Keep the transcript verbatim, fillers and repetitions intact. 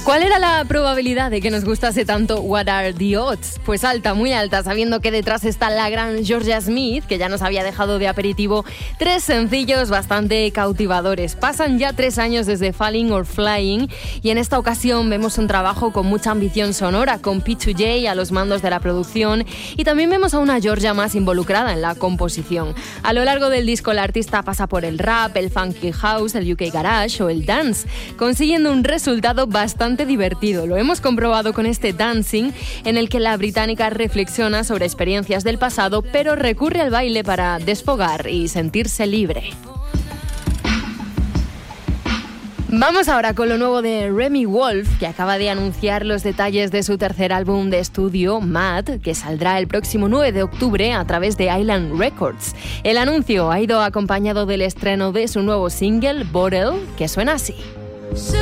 ¿Cuál era la probabilidad de que nos gustase tanto What Are the Odds? Pues alta, muy alta, sabiendo que detrás está la gran Georgia Smith, que ya nos había dejado de aperitivo tres sencillos bastante cautivadores. Pasan ya tres años desde Falling or Flying y en esta ocasión vemos un trabajo con mucha ambición sonora, con P dos J a los mandos de la producción, y también vemos a una Georgia más involucrada en la composición. A lo largo del disco la artista pasa por el rap, el funky house, el U K garage o el dance, consiguiendo un resultado bastante divertido. Lo hemos comprobado con este Dancing, en el que la británica reflexiona sobre experiencias del pasado, pero recurre al baile para desfogar y sentirse libre. Vamos ahora con lo nuevo de Remi Wolf, que acaba de anunciar los detalles de su tercer álbum de estudio, Mad, que saldrá el próximo nueve de octubre a través de Island Records. El anuncio ha ido acompañado del estreno de su nuevo single, Bottle, que suena así.